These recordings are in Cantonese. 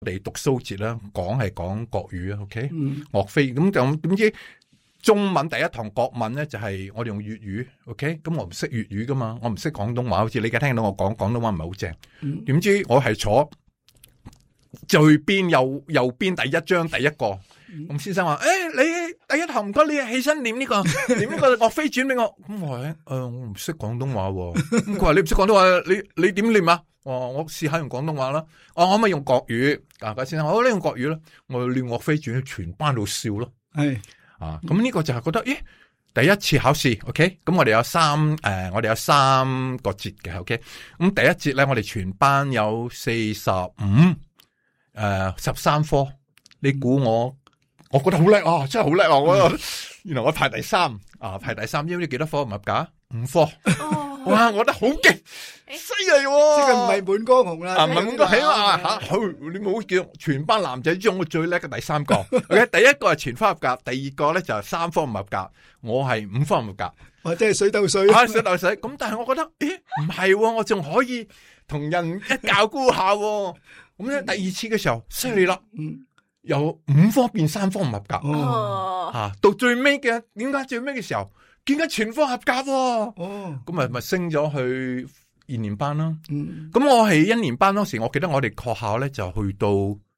哋讀蘇浙啦，講國語啊 ，OK，岳飛咁點知中文第一堂國文咧就係我哋用粵語 ，OK，咁我唔識粵語噶嘛，我唔識廣東話，好似你而家聽到我講廣東話唔係好正，點知我係坐最邊右邊第一張第一個，咁先生話：你第一堂唔該，你起身念呢個岳飛傳俾我。咁我話我唔識廣東話喎。咁佢話你唔識廣東話，你點念啊？我試下用廣東話啦。我可唔可以用國語？個先生，我用國語啦。我念岳飛傳，全班度笑咯。係咁呢個就係覺得，第一次考試 ，OK， 咁我哋有三個節嘅 ，OK， 咁第一節咧，我哋全班有45。13科，你估我覺得好叻啊，真係好叻啊！原來我排第三，因為幾多科唔合格？5科，哇！我覺得好勁，犀利喎！ 即係唔係滿江紅啦， 唔係滿江起碼好，你冇叫全班男仔中我最叻嘅第三個。OK， 第一個係全科合格，第二個咧就係3科唔合格，我係5科唔合格。 哇！即係水鬥水， 水鬥水。咁但係我覺得，唔係，我仲可以同人一較高下。咁咧，第二次嘅時候犀利啦，由5科變3科唔合格，到最尾嘅，點解最尾嘅時候，點解全科合格？咁咪升咗去2年班啦。咁我係1年班嗰時，我記得我哋學校咧就去到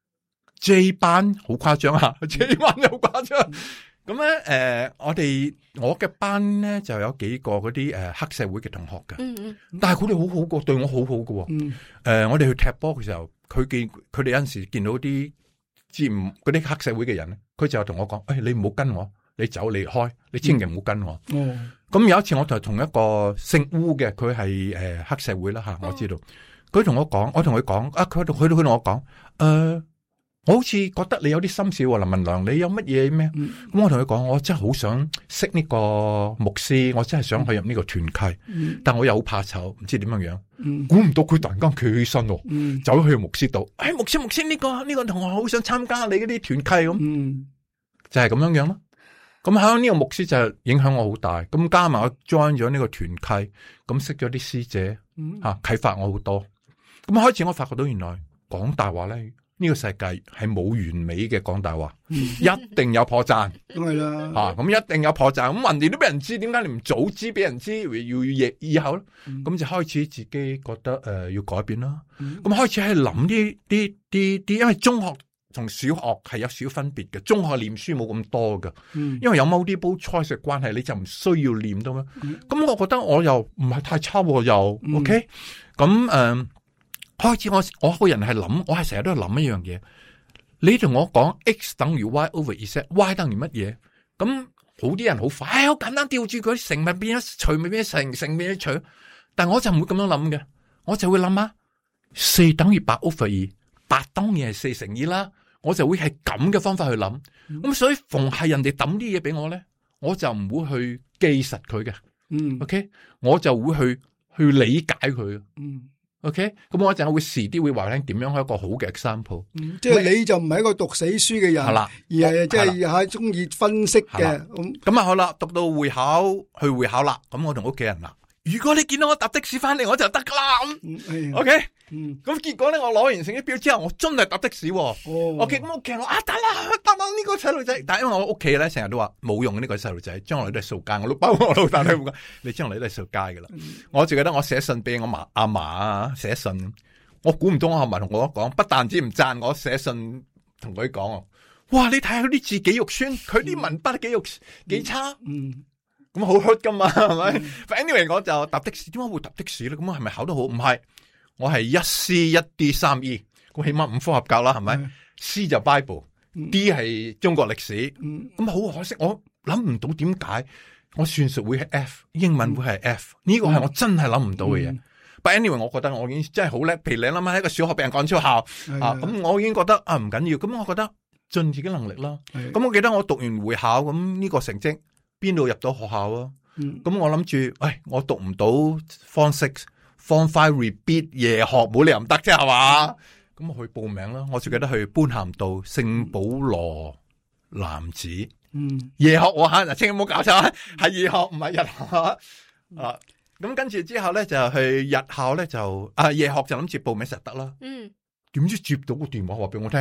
J 班，好誇張啊 ！J 班又好誇張。咁咧，我嘅班咧就有幾個嗰啲黑社會嘅同學嘅，但係佢哋好好個，對我好好嘅。我哋去踢波嘅時候，佢哋有陣時見到啲嗰啲黑社會嘅人咧，佢就同我講：你唔好跟我，你走離開，你千祈唔好跟我。咁有一次我就同一個姓烏嘅，佢係黑社會啦吓，我知道。佢同我講，我同佢講，佢同我講，我好似覺得你有啲心事喎，林文良，你有乜嘢咩？咁我同佢講，我真係好想識呢個牧師，我真係想去入呢個團契，但我又好怕醜，唔知點樣樣。估唔到佢突然間企起身，走去牧師度，牧師呢個同學好想參加你嗰啲團契咁，就係咁樣樣咯。咁喺呢個牧師就影響我好大，咁加埋我 join 咗呢個團契，咁識咗啲師姐，啟發我好多。咁開始我發覺到原來講大話咧。呢個世界係冇完美嘅講大話，一定有破綻， 係啦， 咁一定有破綻。咁人哋都俾人知，點解你唔早知俾人知？要以後咧，咁就開始自己覺得要改變啦。咁開始喺度諗啲，因為中學同小學係有少分別嘅。中學念書冇咁多㗎，因為有 multiple choice 嘅關係，你就唔需要念到咩。咁我覺得我又唔係太差喎，又 OK。咁開始我個人係諗，我係成日都係諗一樣嘢。你同我講 x 等於 y over z，y 等於乜嘢？咁好啲人好快，好簡單調住佢，乘咪變咗除咪變咗乘變咗除。但我就唔會咁樣諗嘅，我就會諗啊，4等於8 over 2，8當然係4乘2啦。我就會係咁嘅方法去諗。咁所以逢係人哋抌啲嘢俾我咧，我就唔會去記實佢嘅。OK， 我就會去理解佢。OK， 咁我一陣會遲啲會話聽點樣係一個好嘅 example。 即係你就唔係一個讀死書嘅人，係啦，而係即係係中意分析嘅。 咁啊好啦，讀到會考啦，咁我同屋企人啦。如果你見到我搭的士翻嚟，我就得噶啦。OK，咁結果咧，我攞完成績表之後，我真係搭的士。OK，咁屋企人話得啦，呢個細路仔。但係因為我屋企咧成日都話冇用呢個細路仔，將來都係掃街。我包括我老豆都講，你將來都係掃街噶啦。我就記得我寫信俾我阿嫲啊，寫信。我估唔到我阿嫲同我講，不但止唔讚我寫信同佢講，哇！你睇下佢啲字幾肉酸，佢啲文筆幾差。咁好 hurt 噶嘛，係咪？Anyway， 我就搭的士，點解會搭的士咧？咁係咪考得好？唔係，我係1 C 1 D 3 E， 咁起碼5科合格啦，係咪？C 就 Bible，D 係中國歷史。咁好可惜，我諗唔到點解我算術會係 F， 英文會係 F， 呢個係我真係諗唔到嘅嘢。But anyway， 我覺得我已經真係好叻。譬如你諗下，喺個小學俾人趕出校咁我已經覺得唔緊要。咁我覺得盡自己能力啦。咁我記得我讀完會考，咁呢個成績。邊度入到學校啊？咁我諗住，我讀唔到 Form 6、Form 5 repeat 夜學，冇理由唔得啫，係嘛？咁我去報名啦。我最記得去般咸道聖保羅男子。夜學我吓，嗱，千祈唔好搞錯，係夜學唔係日學啊。咁跟住之後咧就去日校咧就夜學就諗住報名實得啦。點知接到個電話話俾我聽。